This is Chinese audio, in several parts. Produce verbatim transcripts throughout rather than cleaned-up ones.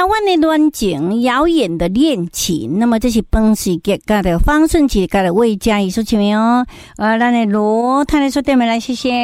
湾的恋情，遥远的恋情。那么这是本世杰家的方顺琪家的魏佳怡所唱的哦。呃，咱的罗太太说对没来，谢谢。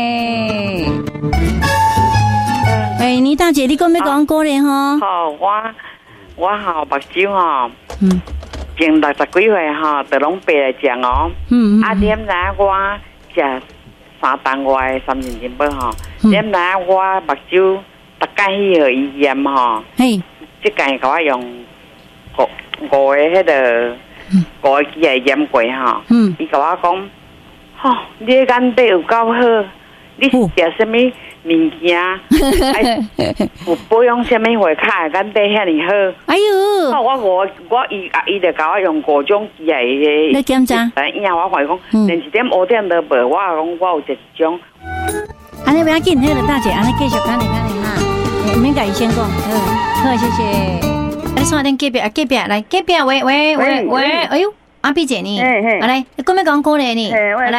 哎，倪大姐，你讲要讲歌咧吼？ 好，我我吼目睭吼， 嗯， 前六十几岁吼，都拢白来讲哦。 嗯嗯。 啊，点来我食三顿外三千金宝吼，点来我目睭逐间去互医院吼。 嘿。 即间甲我用五五个迄个五个机械验过吼。嗯。伊甲我讲，吼、哦，你眼底有够好，你是食什么？物件，有保养什么会卡眼底遐尼好？ 哎呦！ 我我我伊啊伊就甲我用各种机械嘅。 你检查？ 但以后我发现讲，连一点污点都无，我讲我有一种。 安尼不要紧，迄个大姐，安尼继续讲你讲你哈，免甲伊先讲，好，好，谢谢。你说点隔壁啊，隔壁来，隔壁喂喂喂喂，哎呦，阿碧姐你，来，你讲咩讲过来呢？来。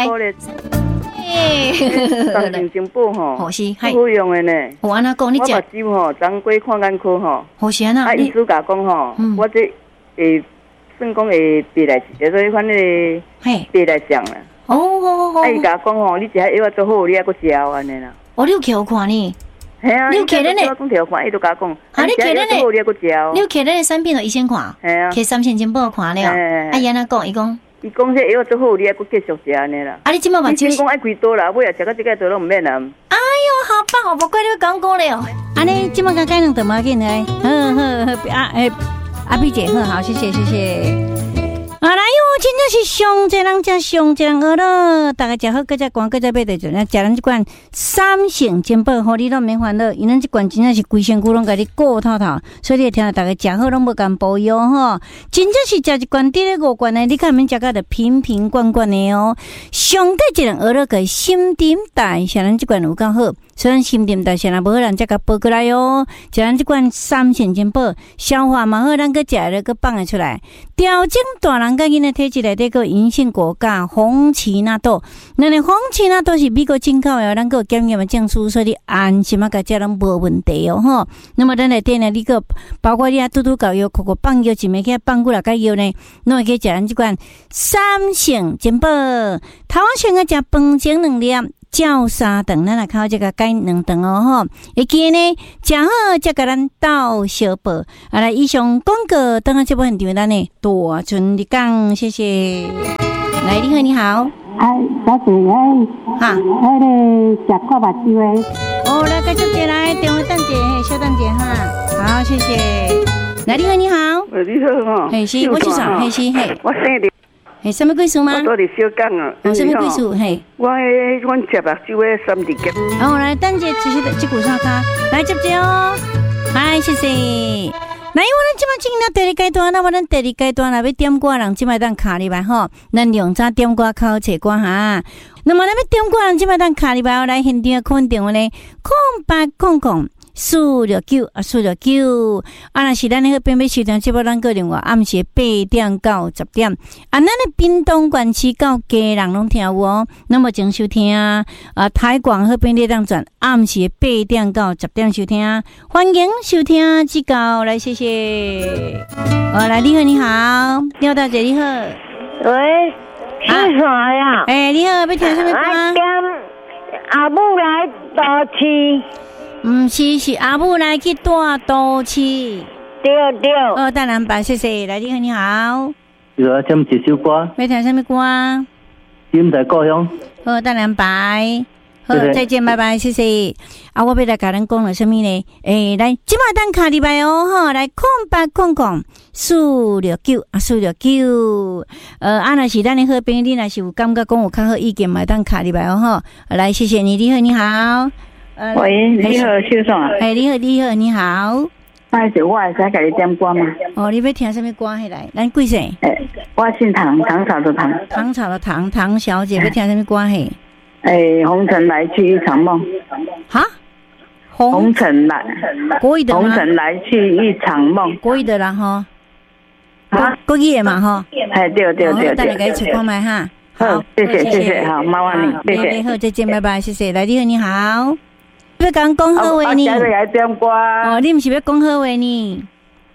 三千金宝吼， 好是， 好用的呢。 我安那讲，你我目睭吼，昨过看眼科吼， 好是安那。 啊，医生甲讲吼，我这会算讲会白来，叫做款个白来讲啦。哦哦哦。啊，伊甲讲吼，你食遐药做好，你还佫食安尼啦。 哦，你有去有看呢？ 系啊， 你有去咱的？ 我讲条看，伊都甲讲， 啊，你去咱的？ 你还佫食。 你有去咱的产品的医生看？ 系啊。 去三千金宝看了。啊，伊安那讲，伊讲。 伊讲这药做好，你还佫继续食安尼啦。 啊，你即摆目睭讲爱几多啦？尾啊食到即个都拢唔免啦。 哎呦，好棒！我不怪你讲过了。安尼即摆甲改两顿嘛紧来，好好好，啊诶，阿碧姐好好，谢谢谢谢。啊来哟，真正是上济人食上济人饿了，大家食好，搁再关，搁再买着，就咱食咱即罐三成金宝，互你都免烦恼，因咱即罐真正是规身躯拢甲你顾透透，所以你听到大家食好拢无甘保佑吼，真正是食一罐滴咧五罐的，你看免食到着瓶瓶罐罐的哦。上帝一人饿了个心点大，像咱即罐有够好，虽然心点大，像咱无好人才甲补过来哦。食咱即罐三成金宝，消化嘛好，咱搁食了搁放得出来，调整大人。甲囡仔体质内底个银杏果苷、红奇纳豆，那你红奇纳豆是美国进口的，咱个检验的证书，所以你安心啊，甲食拢无问题哦吼。那么咱内底呢，你个包括你啊，拄拄搞药、口口放药，一暝起放几六个药呢，拢会去食咱即款三成金宝。头先个食饭前两粒。照三顿，咱来靠这个改两顿哦吼。会记呢，食好才甲咱斗小报。啊来，以上广告，等下这部分场咱呢大春的讲，谢谢。来，你好，你好。 哎，小姐，哎，哈，那个食看目睭诶。 哦，来，继续接来，电话等者，稍等者哈。好，谢谢。来，你好，你好。 呃，你好哈。 嘿是，我是啥？嘿是嘿。 我姓李。 嘿，什么贵数吗？ 我到底小讲啊。 哦，什么贵数？嘿。 我诶，阮食目睭诶三字结。 哦，来，等者继续这股刷卡，来接接哦。嗨，谢谢。那因为咱即摆进入第二阶段，那么咱第二阶段啦，要点歌人即摆当卡入来吼，咱用早点歌考测歌哈。那么咱要点歌人即摆当卡入来，来现场肯定咧，空八空空。四六九啊，四六九啊！若是咱迄边要收听节目，咱个另外暗时八点到十点啊，咱的屏东县市到家人拢听有哦。那么请收听啊，台广迄边咧当转暗时八点到十点收听，欢迎收听指教来，谢谢。哦，来，你好，你好，廖大姐，你好。 喂，是啥呀？ 哎，你好，要听什么歌？ 阿母来倒市。 毋是，是阿母来去大都市。 对对。 哦，大南白，谢谢。来，你好，你好。 要点一首歌。 要听什么歌？ 心在故乡。 好，大南白。好，再见，拜拜，谢谢。啊，我要来甲咱讲了什么呢？诶、欸，来，即摆等卡入来哦，吼，来空八空空四六九啊，四六九。呃，啊，若是咱的好朋友，你若是有感觉讲有较好意见嘛，等卡入来哦，吼。来，谢谢你，你好，你好。 呃、喂，你好，秀爽啊！ 哎，你好，你好，你好。 那是我会使给你点歌吗？ 哦，你要听什么歌？迄来，咱几岁？ 诶，我姓唐，唐朝的唐。 唐朝的唐，唐小姐要听什么歌？嘿。 诶，红尘来去一场梦。 哈？ 红尘来， 国语的吗？ 红尘来去一场梦， 国语的啦哈。啊，国语的嘛哈。 哎，对对对对。 等下给你出看麦哈。 好，谢谢谢谢，好，麻烦你，谢谢。 好，再见，拜拜，谢谢。来，你好，你好。要讲讲好话呢？ 哦，你唔是要讲好话呢？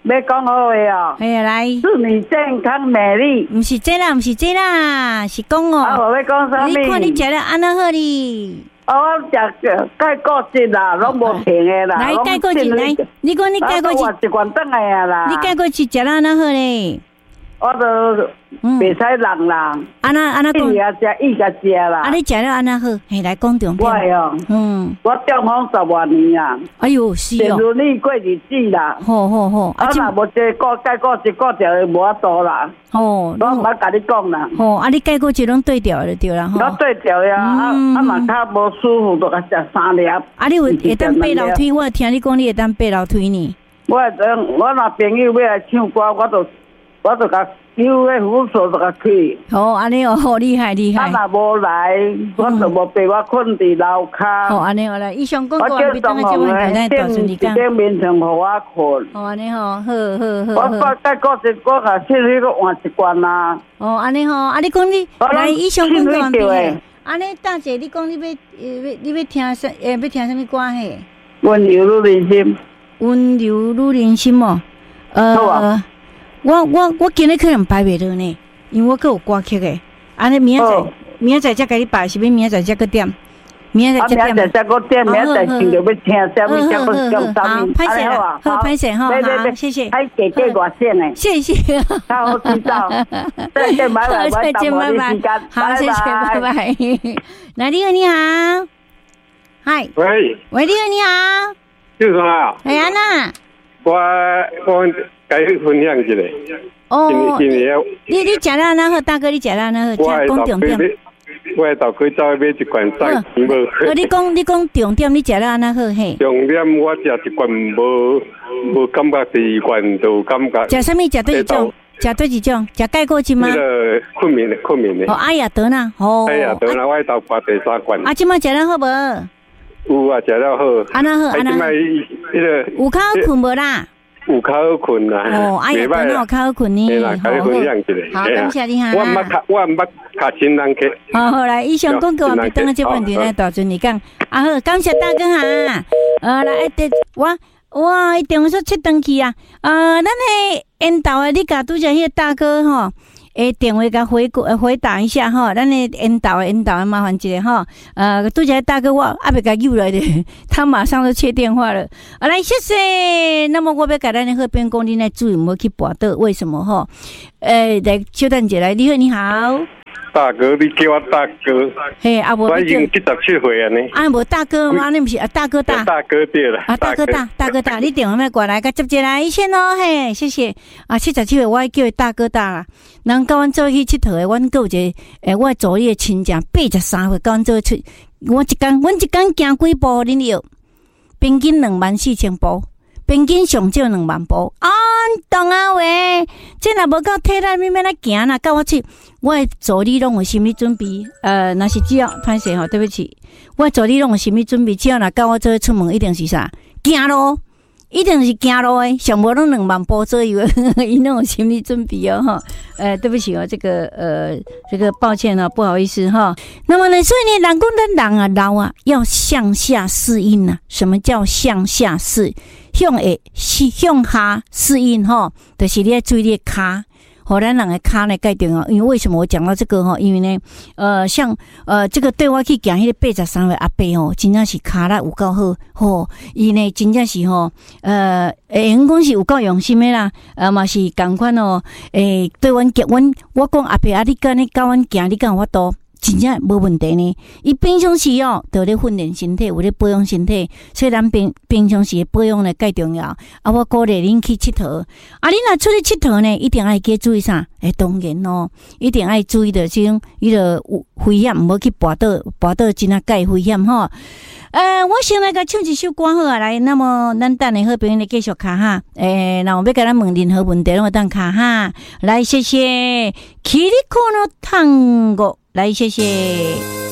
要讲好话哦。 哎呀，来， 祝你健康美丽。 不是这啦，不是这啦，是讲哦。 啊，我要讲啥物？ 你看你食了安那好哩。 哦，我食钙固质啦，拢无停的啦。 来钙固质来，你讲你钙固质。 我一罐转来啊啦。 你钙固质食了安那好嘞？ 我都袂使人啦。 安那安那讲。 伊也食，伊甲食啦。 啊，你食了安那好？嘿，来讲重点。 我哦，嗯，我中风十外年啊。 哎呦，是哦。 正如你过日子啦。 好好好。 啊，若无这个钙固质固质的无法度啦。哦。我唔捌甲你讲啦。 哦，啊，你钙固质拢对调就对啦。 我对调呀，啊啊嘛较无舒服，就甲食三粒。 啊，你会会当爬楼梯？我听你讲，你会当爬楼梯呢。 我当我若朋友要来唱歌，我就我就甲。有诶，扶手这个去。 哦，安尼哦，好厉害厉害。 他若无来，我就无陪我困伫楼骹。 哦，安尼好啦，以上讲过，我叫同学咧，顶一顶眠床互我困。 哦，安尼吼，好好好。 我发觉过一我甲先迄个换一罐啦。 哦，安尼吼，啊，你讲你来以上讲过完毕诶。安尼，大姐，你讲你要要你要听啥？诶，要听啥物歌嘿？ 温柔女人心。 温柔女人心哦。呃。我我我今日可能排袂落呢，因为我阁有歌曲诶。安尼明仔载，明仔载才甲你排，是要明仔载才阁点？明仔载才点。 明仔载才阁点，明仔载想着要听啥物，才阁讲啥物。 歹势啦，好歹势吼，好，谢谢。 还给给我线诶， 谢谢。 好，知道。再见，拜拜， 再见，拜拜。好，谢谢，拜拜。来，你好，你好。嗨。 喂。 喂，你好，你好。 就是啊。 哎呀呐。 我我。该分享一下。哦，今年你你食了那好，大哥你食了那好，讲重点。 我到去走买一罐三钱无。 呃，你讲你讲重点，你食了那好嘿。 重点我食一罐无无感觉，第二罐就感觉。 食什么？食对一种？食对一种？食钙固质吗？ 那个困眠的困眠的。 哦，哎呀得啦，哦。 哎呀得啦，我到挂第三罐。 啊，今麦食了好无？ 有啊，食了好。 安那好，安那好。 那个有较好困无啦？ 有较好困啦， 哦，哎呀，真好较好困呢。 好， 好，感谢你哈。 我毋捌卡，我毋捌卡新人客。 好，好来，以上讲过完毕，等下这问题来大阵你讲。啊好，感谢大哥哈。呃，来，得我我一定说切登去啊。呃，咱迄引导的，你甲拄则迄个大哥吼。诶，电话甲回过回答一下哈，咱诶引导诶引导诶麻烦一下哈。呃，拄则大哥我阿未甲诱来的，他马上就切电话了。啊，来谢谢。那么我要甲咱诶好朋友讲，你来注意，毋好去跋倒，为什么哈？诶、呃，来小等者来，你好，你好。 大哥，你叫我大哥。 嘿，啊无。 我已经七十七岁啊呢。 啊无大哥吗？你毋是啊大哥大。 大哥对了。 啊大哥大，大哥大，你电话要过来，甲接接来一线哦，嘿，谢谢。啊七十七岁，我叫伊大哥大啦。人甲阮做去佚佗诶，阮阁有一个诶，我助理诶亲戚八十三岁，甲阮做出，我一工，阮一工行几步互恁药，平均两万四千步。平均上少两万步啊！懂啊喂，这若无够体力，咪免来行啦。甲我去，我的助理拢有心理准备。呃，若是只要歹势吼，对不起，我的助理拢有心理准备。只要若甲我做出门，一定是啥行路，一定是行路诶。上无拢两万步左右，伊拢有心理准备哦哈。呃，对不起哦，这个呃，这个抱歉哦，不好意思哈。那么呢，所以呢，人讲咱人啊老啊，要向下适应啊。什么叫向下适？向下向下适应吼，就是你要注意你的骹，好，咱人的骹呢介重要。因为为什么我讲到这个吼？因为呢，呃，像呃，这个对我去讲迄个八十三岁阿伯吼，真正是骹力有够好吼，伊呢真正是吼，呃，诶，因讲是有够用心的啦，呃嘛是共款哦，诶，对阮讲，阮我讲阿伯啊，你跟你教阮行，你敢有法度？真正无问题呢。伊平常时哦，都咧训练身体，有咧保养身体，所以咱平平常时保养咧介重要。啊，我鼓励恁去佚佗。啊，恁若出去佚佗呢，一定爱记注意啥？诶，当然哦，一定爱注意的这种迄个有危险，毋好去跋倒，跋倒真啊介危险吼。呃，我先来甲唱一首歌好啊，来，那么咱等下好朋友来继续卡哈。诶，那我要甲咱问任何问题，拢会当卡哈。来，谢谢。キリコの単語。来，谢谢。